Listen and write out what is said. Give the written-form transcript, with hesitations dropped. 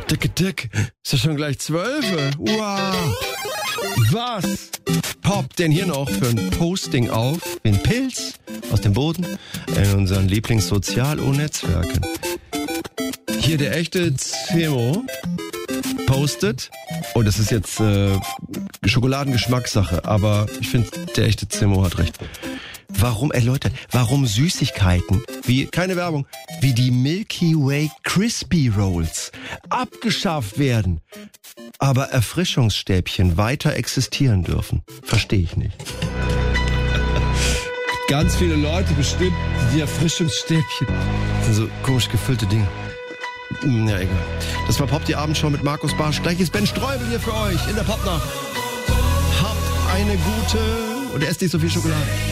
Dick. Ist ja schon gleich 12. Wow. Was poppt denn hier noch für ein Posting auf? Wie ein Pilz aus dem Boden in unseren Lieblings-Sozial-O-Netzwerken. Hier der echte Zemo postet. Oh, das ist jetzt Schokoladengeschmackssache, aber ich finde, der echte Zemo hat recht. Warum Süßigkeiten, wie, keine Werbung, wie die Milky Way Crispy Rolls abgeschafft werden, aber Erfrischungsstäbchen weiter existieren dürfen? Verstehe ich nicht. Ganz viele Leute bestimmt, die Erfrischungsstäbchen sind so komisch gefüllte Dinge. Ja, egal. Das war Pop, die Abendshow mit Markus Barsch. Gleich ist Ben Streubel hier für euch in der Popnacht. Habt eine gute und esst nicht so viel Schokolade.